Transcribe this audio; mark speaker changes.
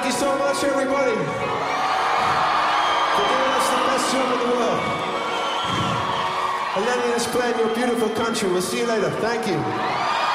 Speaker 1: you so much, everybody, for giving us the best job in the world and letting us play in your beautiful country. We'll see you later. Thank you.